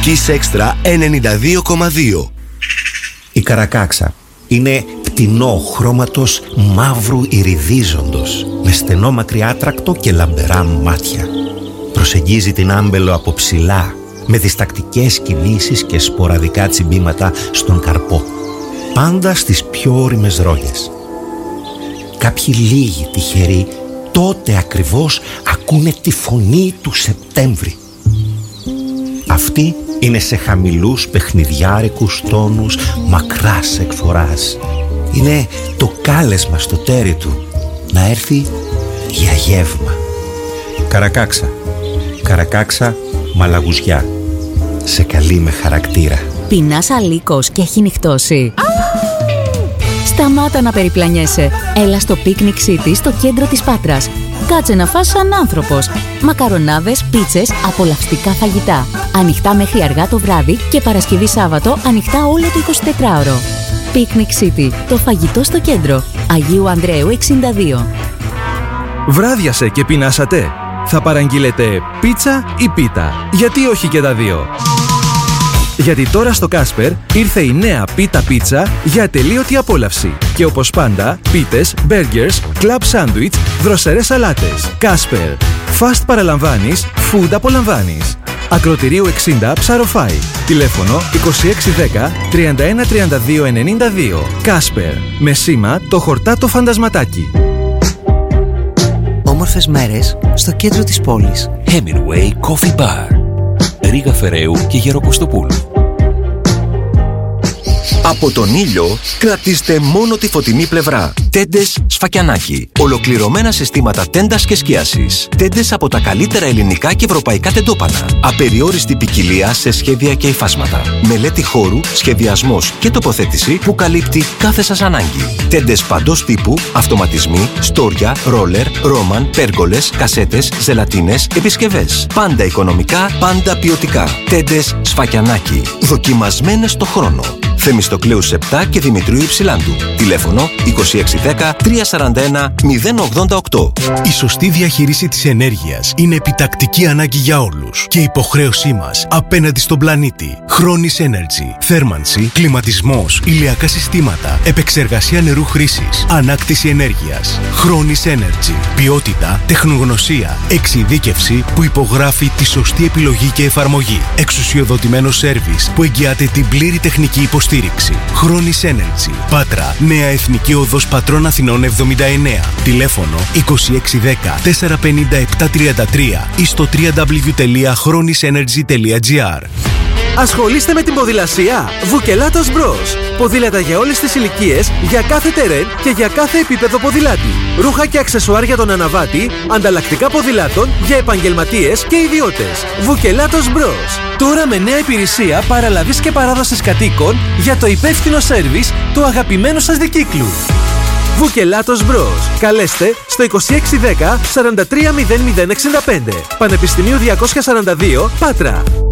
Kiss Extra 92,2. Η Καρακάξα είναι πτηνό χρώματος μαύρου ιριδίζοντος, με στενό μακριάτρακτο και λαμπερά μάτια. Προσεγγίζει την άμπελο από ψηλά, με διστακτικές κινήσεις και σποραδικά τσιμπήματα στον καρπό, πάντα στις πιο ώριμες ρόγες. Κάποιοι λίγοι τυχεροί τότε ακριβώς ακούνε τη φωνή του Σεπτέμβρη. Αυτή είναι σε χαμηλούς παιχνιδιάρικους τόνους μακράς εκφοράς. Είναι το κάλεσμα στο τέρι του να έρθει για γεύμα. Καρακάξα. Καρακάξα μαλαγουζιά. Σε καλή με χαρακτήρα. Πεινάς αλίκος και έχει νυχτώσει? Σταμάτα να περιπλανιέσαι. Έλα στο Picnic City στο κέντρο της Πάτρας. Κάτσε να φας σαν άνθρωπος. Μακαρονάδες, πίτσες, απολαυστικά φαγητά. Ανοιχτά μέχρι αργά το βράδυ και Παρασκευή Σάββατο ανοιχτά όλο το 24ωρο. Picnic City, το φαγητό στο κέντρο. Αγίου Ανδρέου 62. Βράδιασε και πεινάσατε? Θα παραγγείλετε πίτσα ή πίτα? Γιατί όχι και τα δύο? Γιατί τώρα στο Κάσπερ ήρθε η νέα πίτα πίτσα για ατελείωτη απόλαυση. Και όπως πάντα, πίτες, μπέργκερς, κλαμπ σάντουιτς, δροσερές σαλάτες. Κάσπερ. Fast παραλαμβάνεις, food απολαμβάνεις. Ακροτηρίου 60 Ψαροφάι. Τηλέφωνο 2610 31 32 92. Κάσπερ. Με σήμα το χορτάτο φαντασματάκι. Όμορφες μέρες στο κέντρο της πόλης. Hemingway Coffee Bar. Ρίγα Φεραίου και Γεροκοστοπούλου. Από τον ήλιο κρατήστε μόνο τη φωτεινή πλευρά. Τέντες Σφακιανάκι. Ολοκληρωμένα συστήματα τέντας και σκίασης. Τέντες από τα καλύτερα ελληνικά και ευρωπαϊκά τεντόπανα. Απεριόριστη ποικιλία σε σχέδια και υφάσματα. Μελέτη χώρου, σχεδιασμός και τοποθέτηση που καλύπτει κάθε σας ανάγκη. Τέντες παντός τύπου, αυτοματισμοί, στόρια, ρόλερ, ρόμαν, πέργολες, κασέτες, ζελατίνες, επισκευές. Πάντα οικονομικά, πάντα ποιοτικά. Τέντες Σφακιανάκι. Δοκιμασμένες στο χρόνο. Θεμιστοκλέους 7 και Δημητρίου Υψηλάντου. Τηλέφωνο 2610 341 088. Η σωστή διαχείριση της ενέργειας είναι επιτακτική ανάγκη για όλους και υποχρέωσή μας απέναντι στον πλανήτη. Chronis Energy. Θέρμανση, κλιματισμός, ηλιακά συστήματα, επεξεργασία νερού χρήσης, ανάκτηση ενέργειας. Chronis Energy. Ποιότητα, τεχνογνωσία, εξειδίκευση που υπογράφει τη σωστή επιλογή και εφαρμογή. Εξουσιοδοτημένο σέρβις που εγγυάται την πλήρη τεχνική υποστήριξη. Chronis Energy. Πάτρα, Νέα Εθνική Οδός Πατρών Αθηνών 79. Τηλέφωνο 2610 450 733 ή στο www.chronisenergy.gr. Ασχολείστε με την ποδηλασία? Βουκελάτος Bros. Ποδήλατα για όλες τις ηλικίες, για κάθε τερέν και για κάθε επίπεδο ποδηλάτη. Ρούχα και αξεσουάρ για τον αναβάτη, ανταλλακτικά ποδηλάτων για επαγγελματίες και ιδιώτες. Βουκελάτος Bros. Τώρα με νέα υπηρεσία παραλαβής και παράδοσης κατοίκων για το υπεύθυνο σέρβις του αγαπημένου σας δικύκλου. Βουκελάτος Bros. Καλέστε στο 2610 43 0065. Πανεπιστημίου 242 Πάτρα.